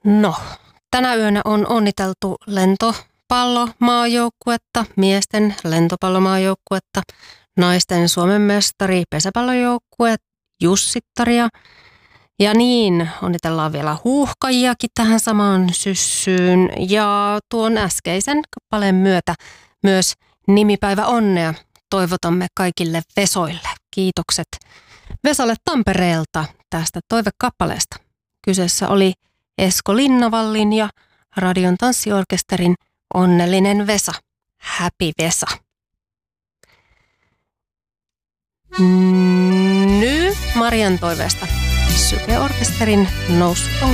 No, tänä yönä on onniteltu lentopallomaajoukkuetta, miesten lentopallomaajoukkuetta, naisten Suomen mestari pesäpallojoukkue Jussittaria. Ja niin, onnitellaan vielä huuhkajiakin tähän samaan syssyyn. Ja tuon äskeisen kappaleen myötä myös nimipäivä onnea toivotamme kaikille Vesoille. Kiitokset Vesalle Tampereelta tästä toivekappaleesta. Kyseessä oli Esko Linnavallin ja Radion tanssiorkesterin Onnellinen Vesa. Happy Vesa. Nyt Marian toiveesta Syke-orkesterin Noussut on